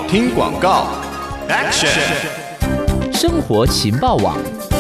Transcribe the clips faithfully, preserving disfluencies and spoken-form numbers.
听广告 ，Action！ 生活情报网。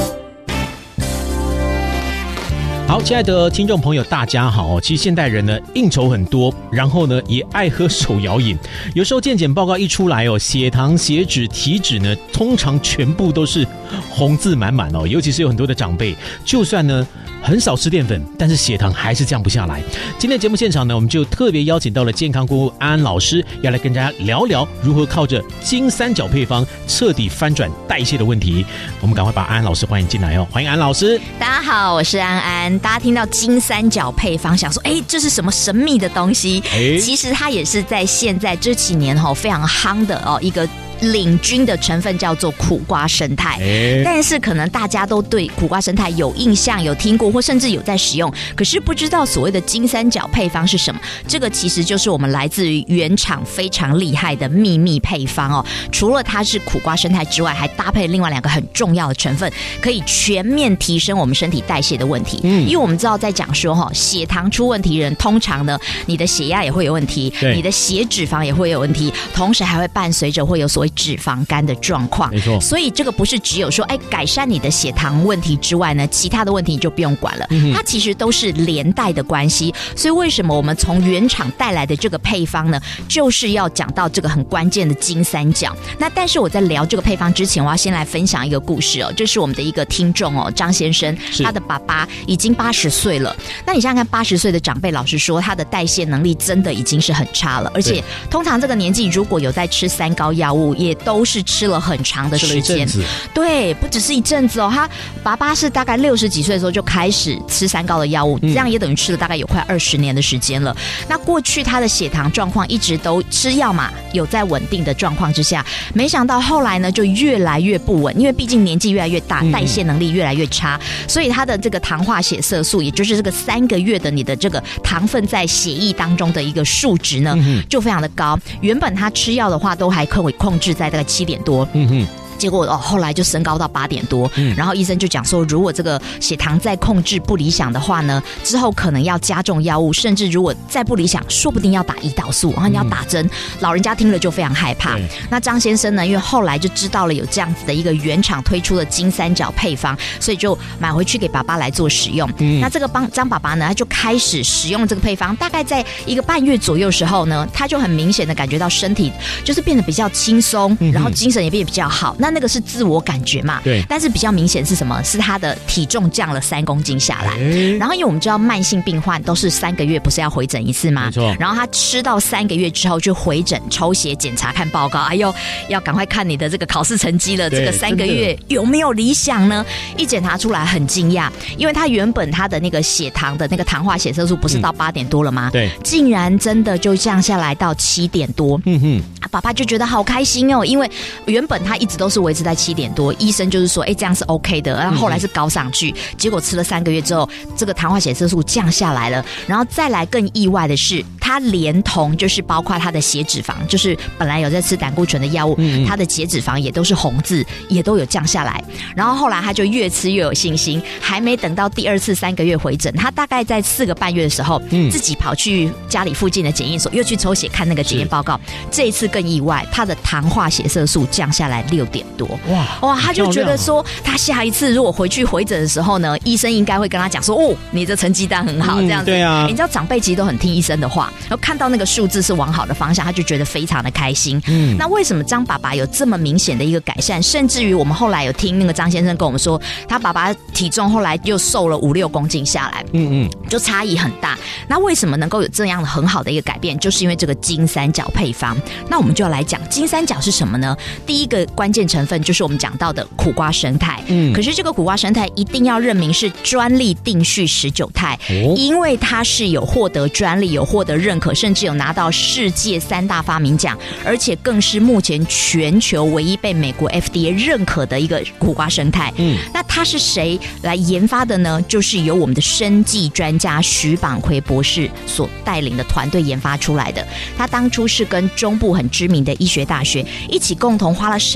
好，亲爱的听众朋友，大家好。其实现代人呢，应酬很多，然后呢，也爱喝手摇饮。有时候健检报告一出来哦，血糖、血脂、体脂呢，通常全部都是红字满满哦。尤其是有很多的长辈，就算呢很少吃淀粉，但是血糖还是降不下来。今天节目现场呢，我们就特别邀请到了健康顾问安安老师，要来跟大家聊聊如何靠着金三角配方彻底翻转代谢的问题。我们赶快把安安老师欢迎进来哦，欢迎安老师。 大家好，我是安安。大家听到金三角配方，想说，哎，这是什么神秘的东西？其实它也是在现在这几年哈非常夯的哦一个。领军的成分叫做苦瓜胜肽，欸、但是可能大家都对苦瓜胜肽有印象、有听过，或甚至有在使用，可是不知道所谓的金三角配方是什么。这个其实就是我们来自于原厂非常厉害的秘密配方哦。除了它是苦瓜胜肽之外，还搭配另外两个很重要的成分，可以全面提升我们身体代谢的问题。嗯，因为我们知道在讲说哈，血糖出问题人，通常呢，你的血压也会有问题，你的血脂肪也会有问题，同时还会伴随着会有所谓脂肪肝的状况，没错。所以这个不是只有说，哎，改善你的血糖问题之外呢，其他的问题你就不用管了。嗯、它其实都是连带的关系。所以为什么我们从原厂带来的这个配方呢，就是要讲到这个很关键的金三角。那但是我在聊这个配方之前，我要先来分享一个故事哦。这是我们的一个听众哦，张先生，他的爸爸已经八十岁了。那你想想看，八十岁的长辈，老实说，他的代谢能力真的已经是很差了，而且通常这个年纪如果有在吃三高药物，也都是吃了很长的时间，对，不只是一阵子哦。他爸爸是大概六十几岁的时候就开始吃三高的药物，嗯、这样也等于吃了大概有快二十年的时间了。那过去他的血糖状况一直都吃药嘛，有在稳定的状况之下，没想到后来呢就越来越不稳，因为毕竟年纪越来越大，代谢能力越来越差，嗯、所以他的这个糖化血色素，也就是这个三个月的你的这个糖分在血液当中的一个数值呢，嗯、就非常的高。原本他吃药的话都还可以控制在大概七点多，嗯哼。结果哦，后来就升高到八点多，嗯、然后医生就讲说，如果这个血糖再控制不理想的话呢，之后可能要加重药物，甚至如果再不理想，说不定要打胰岛素，然后你要打针。嗯、老人家听了就非常害怕。那张先生呢，因为后来就知道了有这样子的一个原厂推出的金三角配方，所以就买回去给爸爸来做使用。嗯、那这个帮张爸爸呢，他就开始使用这个配方，大概在一个半月左右时候呢，他就很明显的感觉到身体就是变得比较轻松，嗯、然后精神也变得比较好。那那个是自我感觉嘛，对。但是比较明显是什么？是他的体重降了三公斤下来。欸、然后因为我们知道慢性病患都是三个月不是要回诊一次吗？没错。然后他吃到三个月之后就回诊抽血检查看报告，哎呦，要赶快看你的这个考试成绩了。这个三个月有没有理想呢？一检查出来很惊讶，因为他原本他的那个血糖的那个糖化血色素不是到八点多了吗？对、嗯，竟然真的就降下来到七点多。嗯哼，爸爸就觉得好开心哦，因为原本他一直都是维持在七点多，医生就是说，哎，这样是 OK 的，然后后来是高上去，嗯、结果吃了三个月之后，这个糖化血色素降下来了，然后再来更意外的是，他连同就是包括他的血脂肪，就是本来有在吃胆固醇的药物，嗯、他的血脂肪也都是红字，也都有降下来，然后后来他就越吃越有信心，还没等到第二次三个月回诊，他大概在四个半月的时候，嗯、自己跑去家里附近的检验所又去抽血看那个检验报告，这一次更意外，他的糖化血色素降下来六点多。哇哇，他就觉得说，他下一次如果回去回诊的时候呢，医生应该会跟他讲说，哦，你的成绩单很好，嗯、这样子。对啊，你知道长辈其实都很听医生的话，然后看到那个数字是往好的方向，他就觉得非常的开心。嗯，那为什么张爸爸有这么明显的一个改善？甚至于我们后来有听那个张先生跟我们说，他爸爸体重后来又瘦了五六公斤下来，嗯嗯，就差异很大。那为什么能够有这样的很好的一个改变？就是因为这个金三角配方。那我们就要来讲金三角是什么呢？第一个关键成分就是我们讲到的苦瓜胜肽，嗯，可是这个苦瓜胜肽一定要认明是专利定序十九肽，哦、因为它是有获得专利、有获得认可，甚至有拿到世界三大发明奖，而且更是目前全球唯一被美国 F D A 认可的一个苦瓜胜肽。嗯，那它是谁来研发的呢？就是由我们的生技专家徐榜奎博士所带领的团队研发出来的。他当初是跟中部很知名的医学大学一起共同花了十来年的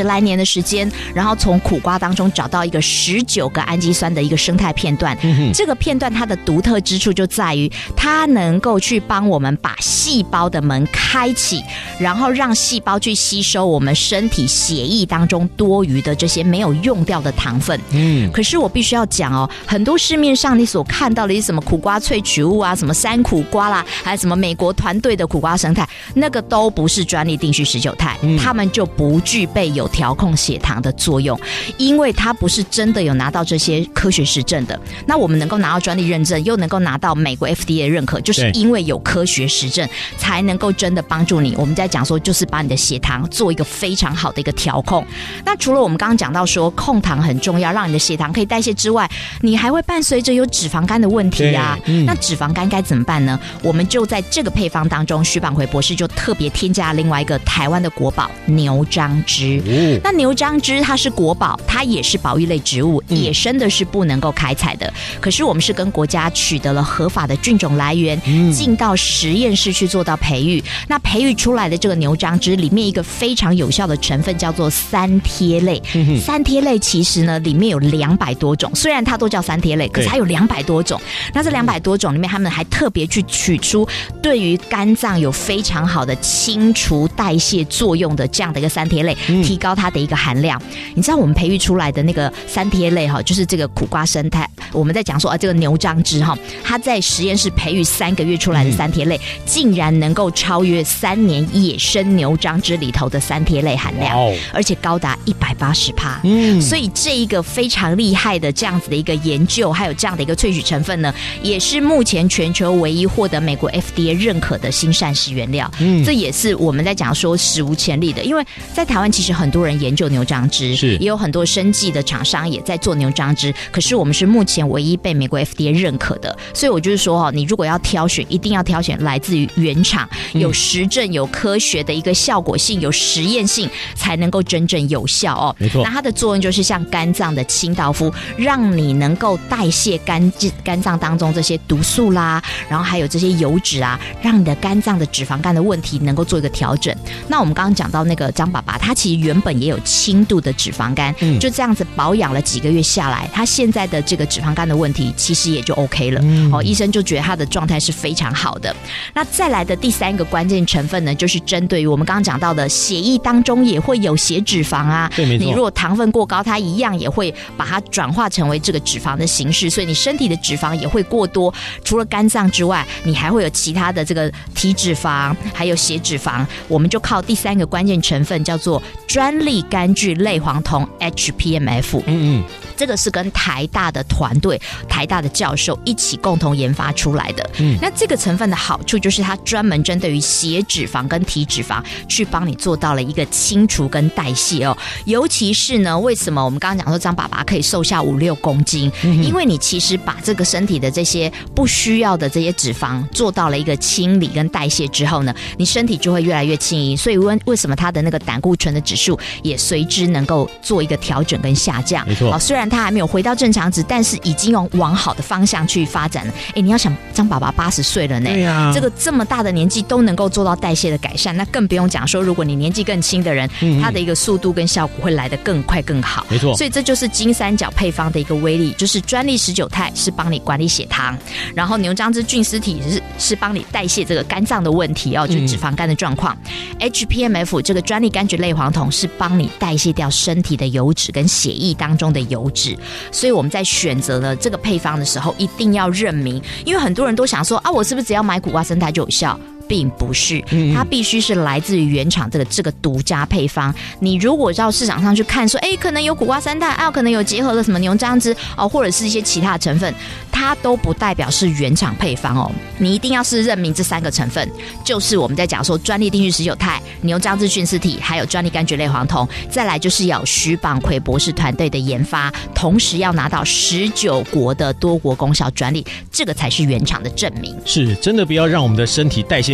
时间，然后从苦瓜当中找到一个十九个氨基酸的一个生态片段。嗯、这个片段它的独特之处就在于，它能够去帮我们把细胞的门开启，然后让细胞去吸收我们身体血液当中多余的这些没有用掉的糖分。嗯，可是我必须要讲哦，很多市面上你所看到的一些什么苦瓜萃取物啊，什么山苦瓜啦，还有什么美国团队的苦瓜生态，那个都不是专利定序十九肽，嗯、它们就不具备有调控血糖的作用，因为它不是真的有拿到这些科学实证的。那我们能够拿到专利认证，又能够拿到美国 F D A 的认可，就是因为有科学实证，才能够真的帮助你。我们在讲说，就是把你的血糖做一个非常好的一个调控。那除了我们刚刚讲到说控糖很重要，让你的血糖可以代谢之外，你还会伴随着有脂肪肝的问题啊。嗯、那脂肪肝该怎么办呢？我们就在这个配方当中，徐榜奎博士就特别添加了另外一个台湾的国宝牛樟芝。哦、那牛樟芝它是国宝，它也是保育类植物，嗯、野生的是不能够开采的。可是我们是跟国家取得了合法的菌种来源，嗯、进到实验室去做到培育。那培育出来的这个牛樟芝里面一个非常有效的成分叫做三萜类。嗯、三萜类其实呢里面有两百多种，虽然它都叫三萜类，可是它有两百多种。那这两百多种里面，他们还特别去取出对于肝脏有非常好的清除代谢作用的这样的一个三萜类，嗯、提高它的一个含量。你知道我们培育出来的那个三萜类哈，就是这个苦瓜生态，我们在讲说啊，这个牛樟芝哈，它在实验室培育三个月出来的三萜类，嗯、竟然能够超越三年野生牛樟芝里头的三萜类含量，哦、而且高达一百八十趴。嗯，所以这一个非常厉害的这样子的一个研究，还有这样的一个萃取成分呢，也是目前全球唯一获得美国 F D A 认可的新膳食原料。嗯，这也是我们在讲说史无前例的，因为在台湾其实很多人研究牛樟芝，是也有很多生技的厂商也在做牛樟芝，可是我们是目前唯一被美国 F D A 认可的。所以我就是说哈，你如果要挑选，一定要挑选来自于原厂、有实证、有科学的一个效果性、有实验性，才能够真正有效哦。没错，那它的作用就是像肝脏的清道夫，让你能够代谢肝肝脏当中这些毒素啦，然后还有这些油脂啊，让你的肝脏的脂肪肝的问题能够做一个调整。那我们刚刚讲到那个张爸爸，他其实原本也有轻度的脂肪肝，嗯、就这样子保养了几个月下来，他现在的这个脂肪肝的问题其实也就 OK 了。嗯、哦，医生就觉得他的状态是非常好的。那再来的第三个关键成分呢，就是针对于我们刚刚讲到的血液当中也会有血脂肪啊，对，没错，你如果糖分过高，它一样也会把它转化成为这个脂肪的形式，所以你身体的脂肪也会过多。除了肝脏之外，你还会有其他的这个体脂肪，还有血脂肪。我们就靠第三个关键成分叫做专利柑橘类黄酮 H P M F。嗯嗯。这个是跟台大的团队、台大的教授一起共同研发出来的。嗯，那这个成分的好处就是它专门针对于血脂肪跟体脂肪去帮你做到了一个清除跟代谢哦。尤其是呢，为什么我们刚刚讲说张爸爸可以瘦下五六公斤？嗯、因为你其实把这个身体的这些不需要的这些脂肪做到了一个清理跟代谢之后呢，你身体就会越来越轻盈。所以为什么它的那个胆固醇的指数也随之能够做一个调整跟下降？没错，哦，虽然它还没有回到正常值，但是已经往往好的方向去发展了。哎，你要想张爸爸八十岁了呢，对啊，这个这么大的年纪都能够做到代谢的改善，那更不用讲说，如果你年纪更轻的人，嗯嗯他的一个速度跟效果会来得更快更好。没错，所以这就是金三角配方的一个威力，就是专利十九肽是帮你管理血糖，然后牛樟芝菌丝体是是帮你代谢这个肝脏的问题哦，就是脂肪肝的状况。嗯、H P M F 这个专利柑橘类黄酮是帮你代谢掉身体的油脂跟血液当中的油脂。所以我们在选择了这个配方的时候，一定要认明，因为很多人都想说啊，我是不是只要买苦瓜生态就有效？并不是，它必须是来自于原厂这个这个独家配方。你如果到市场上去看说，哎，可能有苦瓜三肽啊，可能有结合了什么牛樟芝哦，或者是一些其他的成分，它都不代表是原厂配方哦。你一定要是认明这三个成分，就是我们在讲说专利定序十九肽、牛樟芝菌丝体，还有专利柑橘类黄酮。再来就是要徐榜奎博士团队的研发，同时要拿到十九国的多国功效专利，这个才是原厂的证明。 是真的不要让我们的身体代谢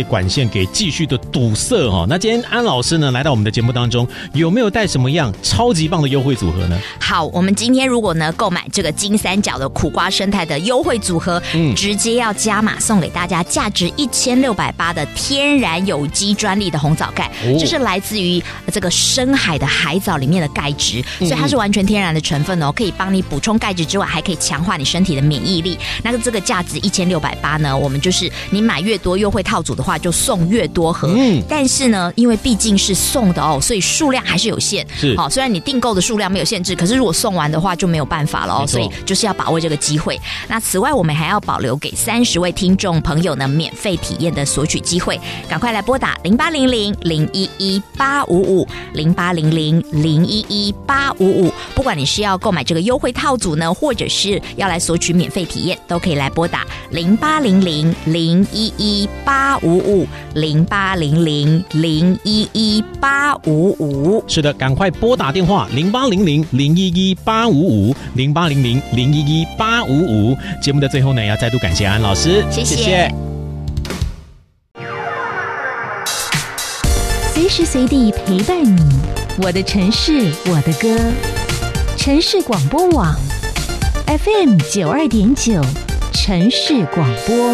管线给继续的堵塞哈。那今天安老师呢来到我们的节目当中，有没有带什么样超级棒的优惠组合呢？ 好，我们今天如果呢购买这个金三角的苦瓜生态的优惠组合，嗯，直接要加码送给大家价值一千六百八的天然有机专利的红枣钙，哦，这是来自于这个深海的海藻里面的钙质，所以它是完全天然的成分哦，可以帮你补充钙质之外，还可以强化你身体的免疫力。那这个价值一千六百八呢，我们就是你买越多优惠套组的话，就送越多盒。嗯，但是呢，因为毕竟是送的哦，所以数量还是有限。是，好，虽然你订购的数量没有限制，可是如果送完的话就没有办法了哦，所以就是要把握这个机会。那此外，我们还要保留给三十位听众朋友呢免费体验的索取机会，赶快来拨打零八零零零一一八五五零八零零零一一八五五，不管你是要购买这个优惠套组呢，或者是要来索取免费体验，都可以来拨打零八零零零一一八五五零八零零零一一八五五。 是的，赶快拨打电话零八零零零一一八五五零八零零零一一八五五。节目的最后呢，也要再度感谢安老师， 谢谢。 谢谢。 随时随地陪伴你，我的城市，我的歌。城市广播网 F M 九二点九，城市广播。